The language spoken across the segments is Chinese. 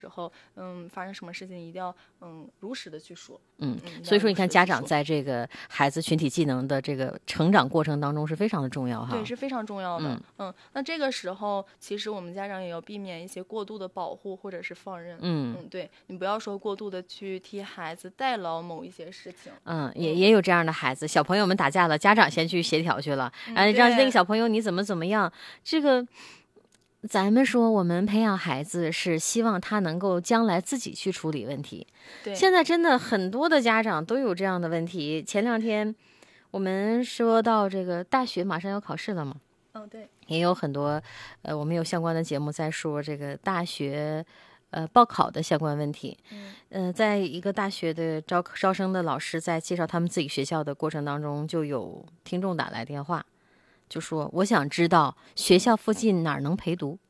时候，发生什么事情一定要如实的去说。 所以说你看家长在这个孩子群体技能的这个成长过程当中是非常的重要哈。 对，是非常重要的。那这个时候其实我们家长也要避免一些过度的保护或者是放任。对，你不要说过度的去替孩子代劳某一些事情。 也有这样的孩子，小朋友们打架了，家长先去协调去了，让那个小朋友你怎么样，这个。咱们说，我们培养孩子是希望他能够将来自己去处理问题。 对， 现在真的很多的家长都有这样的问题。前2天我们说到这个大学马上要考试了嘛， 对， 也有很多我们有相关的节目在说这个大学报考的相关问题。在一个大学的招生的老师在介绍他们自己学校的过程当中，就有听众打来电话。就说我想知道学校附近哪儿能陪读。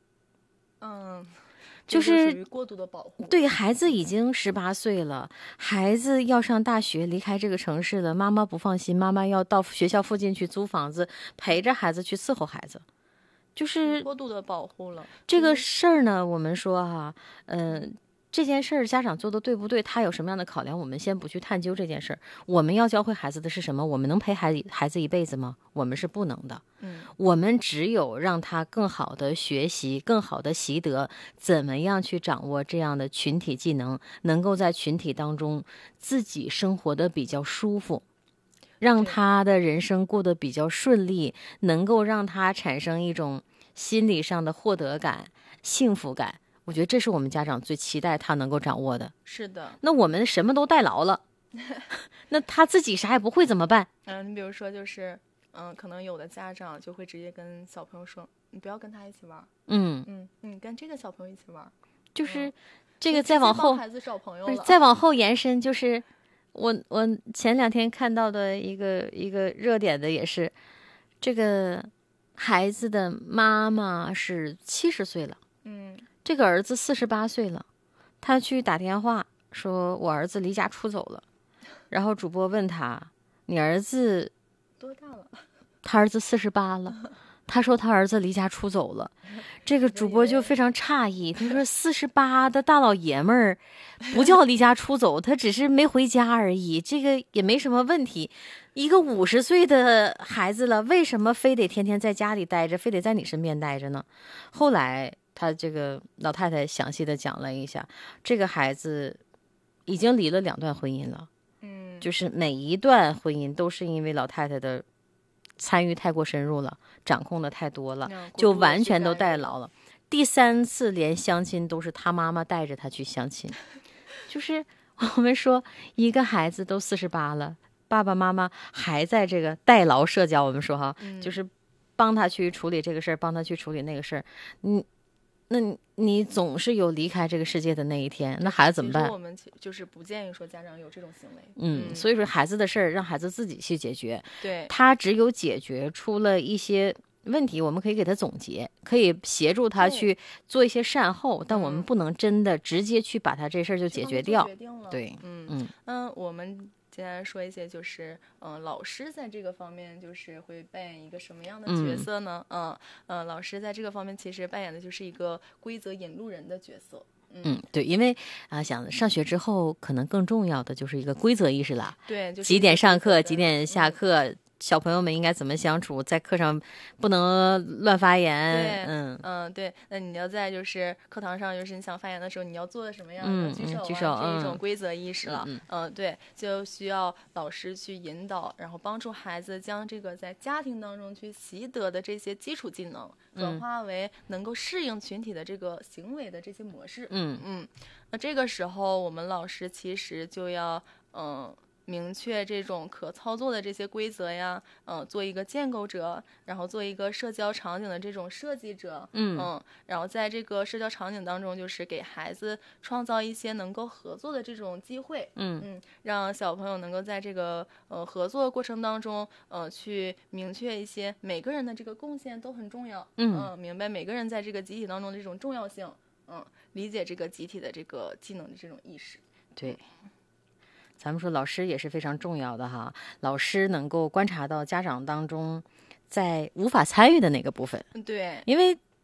就是属于过度的保护。 对，孩子已经18岁了，孩子要上大学，离开这个城市了，妈妈不放心，妈妈要到学校附近去租房子，陪着孩子去伺候孩子，就是过度的保护了。 这个事儿呢，我们说哈，这件事儿家长做的对不对？他有什么样的考量？我们先不去探究这件事儿。我们要教会孩子的是什么？我们能陪孩子一辈子吗？我们是不能的。我们只有让他更好的学习，更好的习得，怎么样去掌握这样的群体技能，能够在群体当中自己生活的比较舒服，让他的人生过得比较顺利，能够让他产生一种心理上的获得感、幸福感。我觉得这是我们家长最期待他能够掌握的。 是的。 那我们什么都代劳了，那他自己啥也不会怎么办？ 你比如说就是，可能有的家长就会直接跟小朋友说，你不要跟他一起玩。你跟这个小朋友一起玩。 就是这个再往后， 孩子找朋友了。 再往后延伸，就是我前2天看到的一个热点的也是，这个孩子的妈妈是70岁了。这个儿子48岁了，他去打电话说我儿子离家出走了，然后主播问他，你儿子多大了？ 他儿子48了，他说他儿子离家出走了。这个主播就非常诧异，他说48的大老爷们儿不叫离家出走，他只是没回家而已，这个也没什么问题。一个50岁的孩子了，为什么非得天天在家里待着，非得在你身边待着呢？后来他这个老太太详细的讲了一下，这个孩子已经离了2段婚姻了。就是每一段婚姻都是因为老太太的参与太过深入了，掌控的太多了，就完全都代劳了。第3次连相亲都是他妈妈带着他去相亲。就是我们说一个孩子都48了，爸爸妈妈还在这个代劳社交，我们说哈，就是帮他去处理这个事儿，帮他去处理那个事儿。那你总是有离开这个世界的那一天，那孩子怎么办？ 我们就是不建议说家长有这种行为。 所以说孩子的事儿让孩子自己去解决。 对， 他只有解决出了一些问题，我们可以给他总结，可以协助他去做一些善后，但我们不能真的直接去把他这事儿就解决掉。对， 我们接下来说一些就是老师在这个方面就是会扮演一个什么样的角色呢？老师在这个方面其实扮演的就是一个规则引路人的角色。 对，因为想上学之后，可能更重要的就是一个规则意识了。 对，就是几点上课，几点下课。小朋友们应该怎么相处，在课上不能乱发言。 对，那你要在就是课堂上，就是你想发言的时候，你要做什么样的举手这一种规则意识了。对，就需要老师去引导，然后帮助孩子将这个在家庭当中去习得的这些基础技能，转化为能够适应群体的这个行为的这些模式。那这个时候我们老师其实就要明确这种可操作的这些规则呀，做一个建构者，然后做一个社交场景的这种设计者。然后在这个社交场景当中，就是给孩子创造一些能够合作的这种机会。让小朋友能够在这个合作过程当中，去明确一些每个人的这个贡献都很重要。明白每个人在这个集体当中的这种重要性。理解这个集体的这个技能的这种意识。 对。咱们说老师也是非常重要的哈，老师能够观察到家长当中在无法参与的那个部分。 对， 因为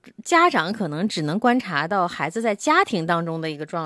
家长可能只能观察到孩子在家庭当中的一个状